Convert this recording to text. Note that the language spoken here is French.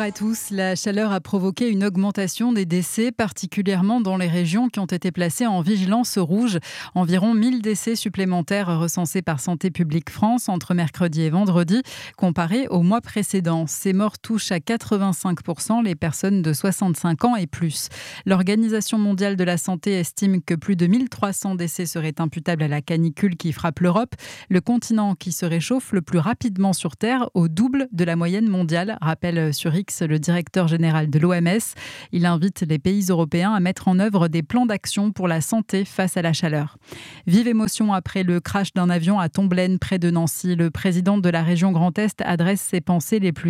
Bonjour à tous. La chaleur a provoqué une augmentation des décès, particulièrement dans les régions qui ont été placées en vigilance rouge. Environ 1000 décès supplémentaires recensés par Santé publique France entre mercredi et vendredi, comparé au mois précédent. Ces morts touchent à 85% les personnes de 65 ans et plus. L'Organisation mondiale de la santé estime que plus de 1300 décès seraient imputables à la canicule qui frappe l'Europe, le continent qui se réchauffe le plus rapidement sur Terre, au double de la moyenne mondiale, rappelle sur X le directeur général de l'OMS. Il invite les pays européens à mettre en œuvre des plans d'action pour la santé face à la chaleur. Vive émotion après le crash d'un avion à Tomblaine, près de Nancy. Le président de la région Grand Est adresse ses pensées les plus